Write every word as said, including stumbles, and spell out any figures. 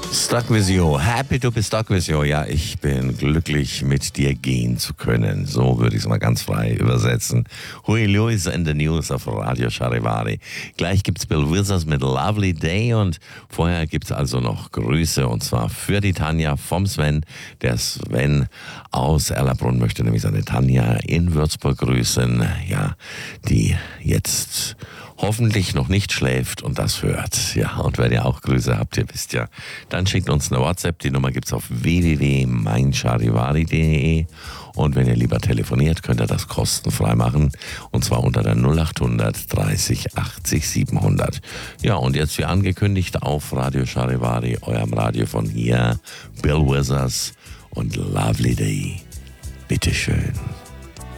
Stuck with you, happy to be stuck with you. Ja, ich bin glücklich, mit dir gehen zu können. So würde ich es mal ganz frei übersetzen. Huey Lewis in the News auf Radio Charivari. Gleich gibt's Bill Withers mit Lovely Day und vorher gibt's also noch Grüße und zwar für die Tanja vom Sven. Der Sven aus Erlabrunn möchte nämlich seine Tanja in Würzburg grüßen. Ja, die jetzt hoffentlich noch nicht schläft und das hört. Ja, und wenn ihr auch Grüße habt, ihr wisst ja, dann schickt uns eine WhatsApp. Die Nummer gibt's auf w w w punkt mein charivari punkt de und wenn ihr lieber telefoniert, könnt ihr das kostenfrei machen und zwar unter der null acht hundert dreißig achtzig siebenhundert. Ja, und jetzt wie angekündigt auf Radio Charivari, eurem Radio von hier, Bill Withers und Lovely Day. Bitteschön.